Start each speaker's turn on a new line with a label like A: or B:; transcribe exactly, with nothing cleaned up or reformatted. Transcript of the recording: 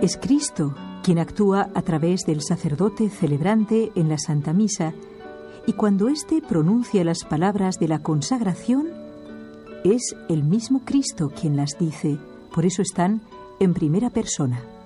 A: Es Cristo quien actúa a través del sacerdote celebrante en la Santa Misa, y cuando éste pronuncia las palabras de la consagración, es el mismo Cristo quien las dice, por eso están en primera persona.